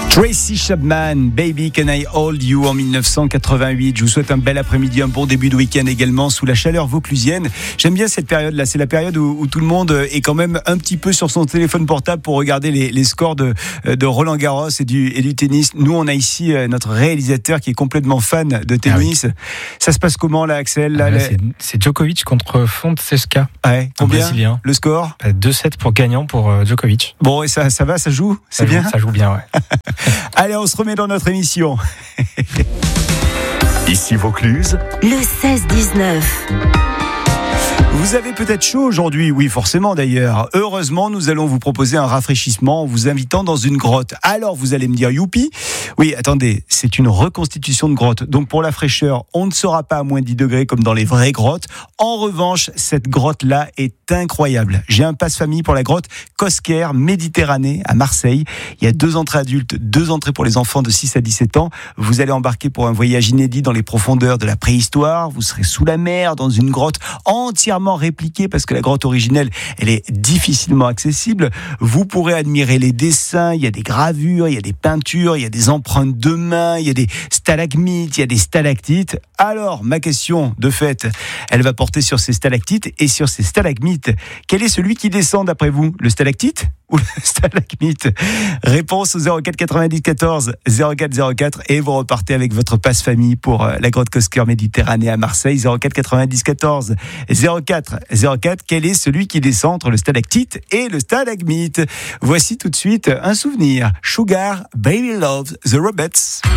Tracy Chapman, Baby Can I Hold You en 1988. Je vous souhaite un bel après-midi, un bon début de week-end également sous la chaleur vauclusienne. J'aime bien cette période-là, c'est la période où tout le monde est quand même un petit peu sur son téléphone portable pour regarder les scores de Roland Garros et du tennis. Nous, on a ici notre réalisateur qui est complètement fan de tennis. Ah oui. Ça se passe comment là, Axel là, c'est Djokovic contre Fonseca. Ouais. Combien brésilien. Le score 2-7 pour gagnant pour Djokovic. Bon, et ça va, ça joue? C'est bien? Ça joue bien, ouais. Allez, on se remet dans notre émission. Ici Vaucluse, le 16-19. Vous avez peut-être chaud aujourd'hui, oui forcément d'ailleurs. Heureusement, nous allons vous proposer un rafraîchissement en vous invitant dans une grotte. Alors vous allez me dire youpi. Oui, attendez, c'est une reconstitution de grotte. Donc pour la fraîcheur, on ne sera pas à moins 10 degrés comme dans les vraies grottes. En revanche, cette grotte-là est incroyable. J'ai un passe-famille pour la grotte Cosquer Méditerranée à Marseille. Il y a 2 entrées adultes, 2 entrées pour les enfants de 6 à 17 ans. Vous allez embarquer pour un voyage inédit dans les profondeurs de la préhistoire. Vous serez sous la mer, dans une grotte entièrement répliquée parce que la grotte originelle, elle est difficilement accessible. Vous pourrez admirer les dessins, il y a des gravures, il y a des peintures, il y a des empreintes de mains, il y a des stalagmites, il y a des stalactites. Alors, ma question, de fait, elle va porter sur ces stalactites et sur ces stalagmites. Quel est celui qui descend d'après vous? Le stalactite ou le stalagmite? Réponse au 04 90 14 04 04 et vous repartez avec votre passe-famille pour la grotte Cosquer Méditerranée à Marseille. 04 90 14 04 04. Quel est celui qui descend entre le stalactite et le stalagmite? Voici tout de suite un souvenir. Sugar Baby Loves the Robots.